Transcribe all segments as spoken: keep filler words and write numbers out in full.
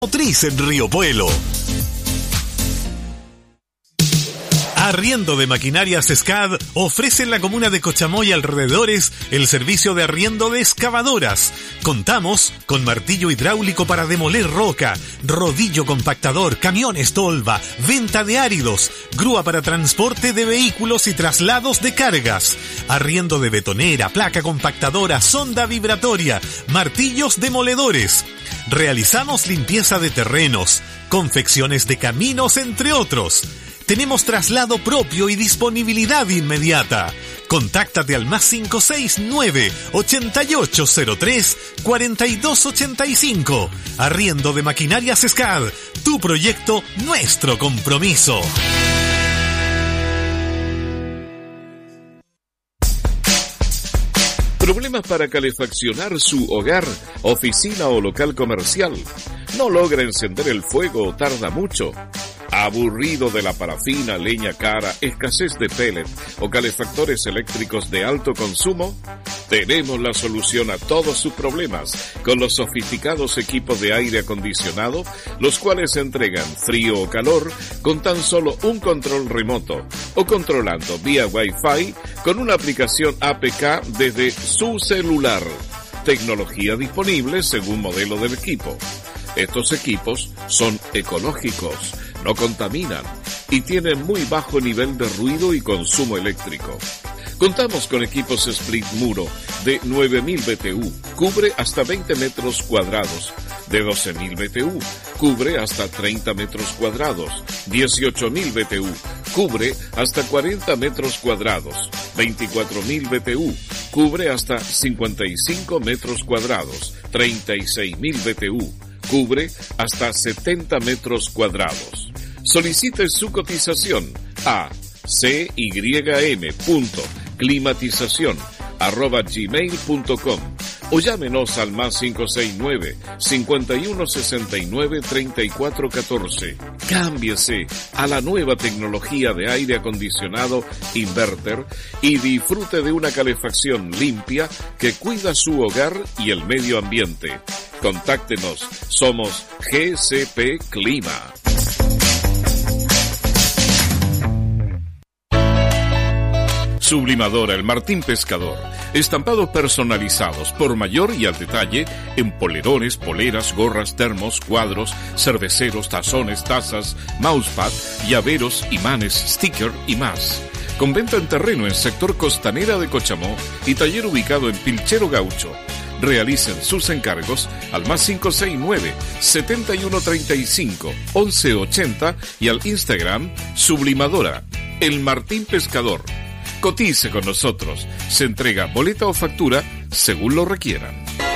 Motriz en Río Puelo. Arriendo de Maquinarias S C A D ofrece en la comuna de Cochamoy y alrededores el servicio de arriendo de excavadoras. Contamos con martillo hidráulico para demoler roca, rodillo compactador, camiones tolva, venta de áridos, grúa para transporte de vehículos y traslados de cargas, arriendo de betonera, placa compactadora, sonda vibratoria, martillos demoledores. Realizamos limpieza de terrenos, confecciones de caminos, entre otros. Tenemos traslado propio y disponibilidad inmediata. Contáctate al más cinco seis nueve, ochenta y ocho cero tres, cuarenta y dos ochenta y cinco. Arriendo de Maquinarias S C A D. Tu proyecto, nuestro compromiso. ¿Problemas para calefaccionar su hogar, oficina o local comercial? ¿No logra encender el fuego o tarda mucho? ¿Aburrido de la parafina, leña cara, escasez de pellet o calefactores eléctricos de alto consumo? Tenemos la solución a todos sus problemas con los sofisticados equipos de aire acondicionado, los cuales entregan frío o calor con tan solo un control remoto o controlando vía Wi-Fi con una aplicación A P K desde su celular. Tecnología disponible según modelo del equipo. Estos equipos son ecológicos, no contaminan y tienen muy bajo nivel de ruido y consumo eléctrico. Contamos con equipos split muro de nueve mil B T U, cubre hasta veinte metros cuadrados, de doce mil B T U, cubre hasta treinta metros cuadrados, dieciocho mil B T U, cubre hasta cuarenta metros cuadrados, veinticuatro mil B T U, cubre hasta cincuenta y cinco metros cuadrados, treinta y seis mil B T U, cubre hasta setenta metros cuadrados. Solicite su cotización a cym.climatización arroba gmail punto com o llámenos al más cinco seis nueve, cincuenta y uno sesenta y nueve, treinta y cuatro catorce. Cámbiese a la nueva tecnología de aire acondicionado Inverter y disfrute de una calefacción limpia que cuida su hogar y el medio ambiente. Contáctenos, somos G C P Clima. Sublimadora El Martín Pescador. Estampados personalizados por mayor y al detalle en polerones, poleras, gorras, termos, cuadros, cerveceros, tazones, tazas, mousepad, llaveros, imanes, sticker y más. Con venta en terreno en sector Costanera de Cochamó y taller ubicado en Pilchero Gaucho. Realicen sus encargos al más cinco seis nueve, setenta y uno treinta y cinco, once ochenta y al Instagram Sublimadora El Martín Pescador. Cotice con nosotros. Se entrega boleta o factura según lo requieran.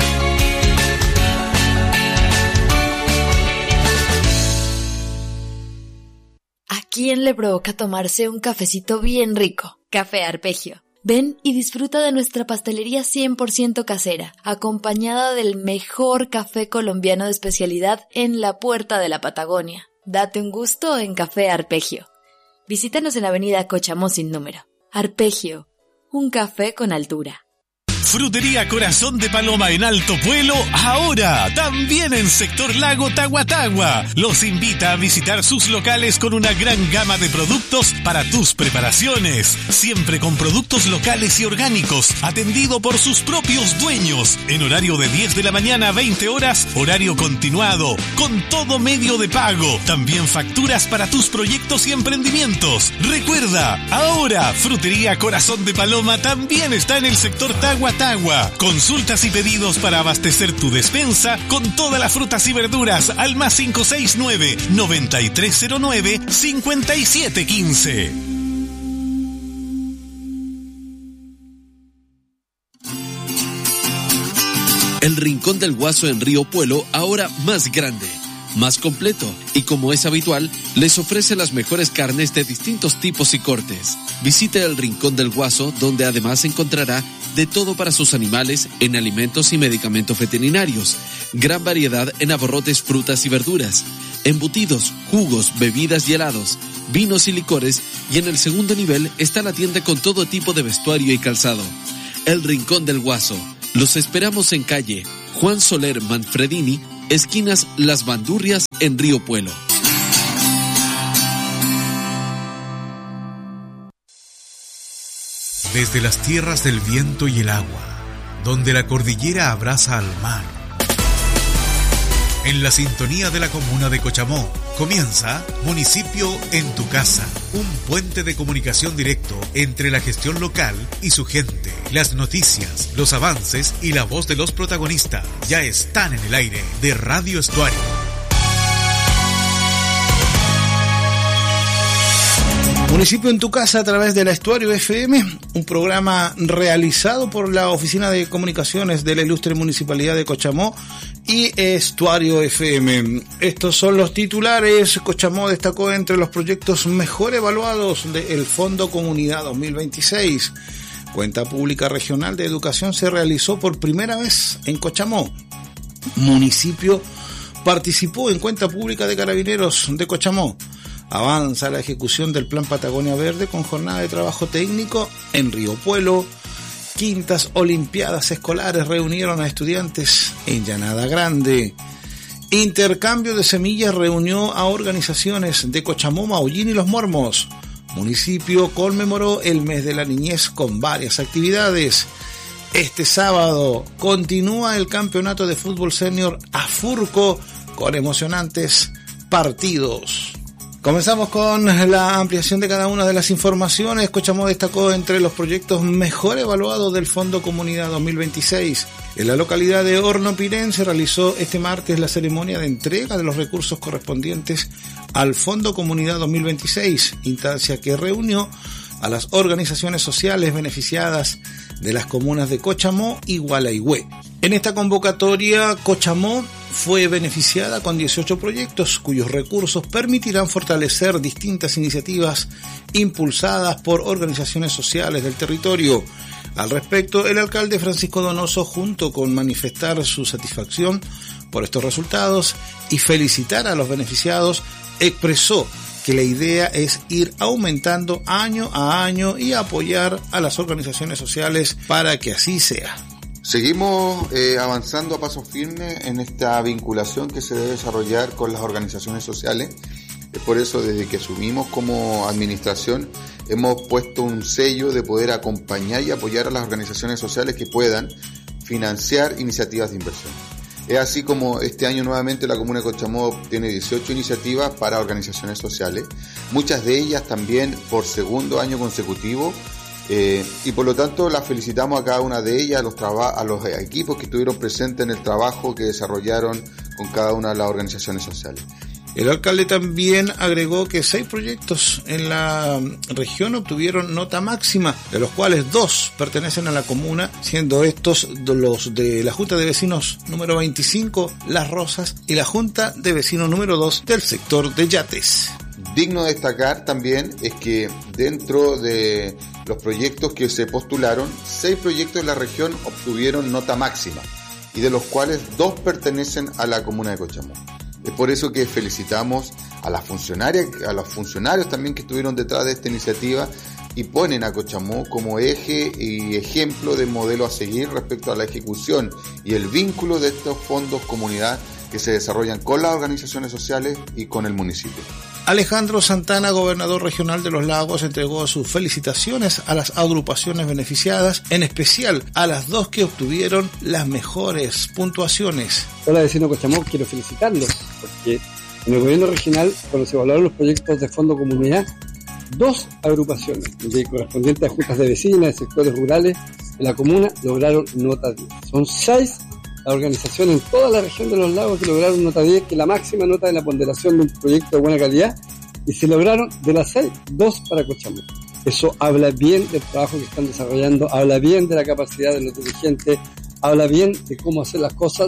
¿A quién le provoca tomarse un cafecito bien rico? Café Arpegio. Ven y disfruta de nuestra pastelería cien por ciento casera, acompañada del mejor café colombiano de especialidad en la puerta de la Patagonia. Date un gusto en Café Arpegio. Visítanos en la avenida Cochamó sin número. Arpegio, un café con altura. Frutería Corazón de Paloma en Alto Puelo, ahora también en sector Lago Tahuatahua. Los invita a visitar sus locales con una gran gama de productos para tus preparaciones. Siempre con productos locales y orgánicos, atendido por sus propios dueños. En horario de diez de la mañana a veinte horas, horario continuado, con todo medio de pago. También facturas para tus proyectos y emprendimientos. Recuerda, ahora Frutería Corazón de Paloma también está en el sector Tahuatahua. Consultas y pedidos para abastecer tu despensa con todas las frutas y verduras al más cinco seis nueve, noventa y tres cero nueve, cincuenta y siete quince. El Rincón del Guaso en Río Puelo, ahora más grande, más completo y, como es habitual, les ofrece las mejores carnes de distintos tipos y cortes. Visite el Rincón del Guaso, donde además encontrará de todo para sus animales en alimentos y medicamentos veterinarios, gran variedad en abarrotes, frutas y verduras, embutidos, jugos, bebidas y helados, vinos y licores, y en el segundo nivel está la tienda con todo tipo de vestuario y calzado. El Rincón del Guaso. Los esperamos en calle Juan Soler Manfredini, esquinas Las Bandurrias en Río Puelo. Desde las tierras del viento y el agua, donde la cordillera abraza al mar, en la sintonía de la comuna de Cochamó, comienza Municipio en tu Casa, un puente de comunicación directo entre la gestión local y su gente. Las noticias, los avances y la voz de los protagonistas ya están en el aire de Radio Estuario. Municipio en tu Casa a través de la Estuario F M, un programa realizado por la Oficina de Comunicaciones de la Ilustre Municipalidad de Cochamó y Estuario F M. Estos son los titulares. Cochamó destacó entre los proyectos mejor evaluados del Fondo Comunidad dos mil veintiséis. Cuenta Pública Regional de Educación se realizó por primera vez en Cochamó. Municipio participó en Cuenta Pública de Carabineros de Cochamó. Avanza la ejecución del Plan Patagonia Verde con jornada de trabajo técnico en Río Puelo. Quintas Olimpiadas Escolares reunieron a estudiantes en Llanada Grande. Intercambio de semillas reunió a organizaciones de Cochamó, Maullín y Los Mormos. Municipio conmemoró el mes de la niñez con varias actividades. Este sábado continúa el campeonato de fútbol senior Afurco con emocionantes partidos. Comenzamos con la ampliación de cada una de las informaciones. Cochamó destacó entre los proyectos mejor evaluados del Fondo Comunidad dos mil veintiséis. En la localidad de Hornopirén se realizó este martes la ceremonia de entrega de los recursos correspondientes al Fondo Comunidad dos mil veintiséis, instancia que reunió a las organizaciones sociales beneficiadas de las comunas de Cochamó y Gualeguay. En esta convocatoria, Cochamó fue beneficiada con dieciocho proyectos cuyos recursos permitirán fortalecer distintas iniciativas impulsadas por organizaciones sociales del territorio. Al respecto, el alcalde Francisco Donoso, junto con manifestar su satisfacción por estos resultados y felicitar a los beneficiados, expresó que la idea es ir aumentando año a año y apoyar a las organizaciones sociales para que así sea. Seguimos eh, avanzando a paso firme en esta vinculación que se debe desarrollar con las organizaciones sociales. Es por eso, desde que asumimos como administración, hemos puesto un sello de poder acompañar y apoyar a las organizaciones sociales que puedan financiar iniciativas de inversión. Es así como este año nuevamente la Comuna de Cochamó tiene dieciocho iniciativas para organizaciones sociales, muchas de ellas también por segundo año consecutivo. Eh, y por lo tanto las felicitamos a cada una de ellas, a los, traba- a los equipos que estuvieron presentes en el trabajo que desarrollaron con cada una de las organizaciones sociales. El alcalde también agregó que seis proyectos en la región obtuvieron nota máxima, de los cuales dos pertenecen a la comuna, siendo estos los de la Junta de Vecinos número veinticinco, Las Rosas, y la Junta de Vecinos número dos del sector de Yates. Digno de destacar también es que dentro de los proyectos que se postularon, seis proyectos de la región obtuvieron nota máxima, y de los cuales dos pertenecen a la comuna de Cochamó. Es por eso que felicitamos a las funcionarias, a los funcionarios también que estuvieron detrás de esta iniciativa y ponen a Cochamó como eje y ejemplo de modelo a seguir respecto a la ejecución y el vínculo de estos fondos comunidad que se desarrollan con las organizaciones sociales y con el municipio. Alejandro Santana, gobernador regional de Los Lagos, entregó sus felicitaciones a las agrupaciones beneficiadas, en especial a las dos que obtuvieron las mejores puntuaciones. Hola, vecino Cochamó, quiero felicitarlos porque en el gobierno regional, cuando se evaluaron los proyectos de Fondo Comunidad, dos agrupaciones de correspondientes a juntas de vecinas de sectores rurales de la comuna lograron nota diez. Son seis las organizaciones en toda la región de Los Lagos que lograron nota diez, que es la máxima nota de la ponderación de un proyecto de buena calidad, y se lograron de las seis, dos para Cochamó. Eso habla bien del trabajo que están desarrollando, habla bien de la capacidad de los dirigentes, habla bien de cómo hacer las cosas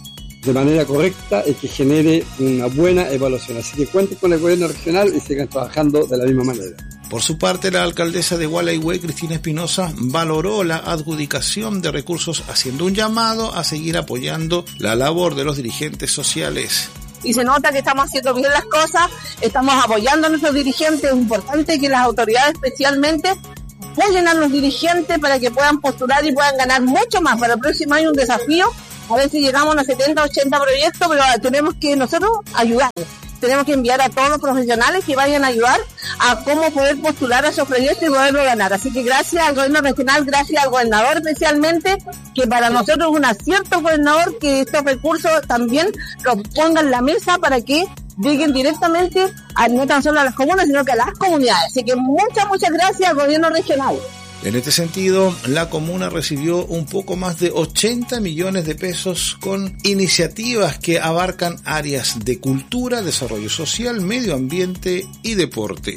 de manera correcta y que genere una buena evaluación. Así que cuenten con el gobierno regional y sigan trabajando de la misma manera. Por su parte, la alcaldesa de Gualeguay, Cristina Espinosa, valoró la adjudicación de recursos, haciendo un llamado a seguir apoyando la labor de los dirigentes sociales. Y se nota que estamos haciendo bien las cosas, estamos apoyando a nuestros dirigentes. Es importante que las autoridades especialmente apoyen a los dirigentes para que puedan postular y puedan ganar mucho más. Para el próximo año un desafío a ver si llegamos a los setenta, ochenta proyectos, pero tenemos que nosotros ayudar. Tenemos que enviar a todos los profesionales que vayan a ayudar a cómo poder postular a esos proyectos y poderlo ganar. Así que gracias al gobierno regional, gracias al gobernador especialmente, que para nosotros es un acierto, gobernador, que estos recursos también los pongan en la mesa para que lleguen directamente a, no tan solo a las comunas, sino que a las comunidades. Así que muchas, muchas gracias al gobierno regional. En este sentido, la comuna recibió un poco más de ochenta millones de pesos con iniciativas que abarcan áreas de cultura, desarrollo social, medio ambiente y deporte.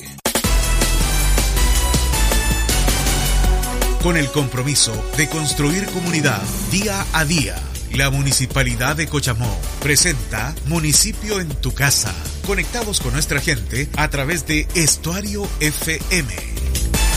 Con el compromiso de construir comunidad día a día, la Municipalidad de Cochamó presenta Municipio en tu Casa, conectados con nuestra gente a través de Estuario F M.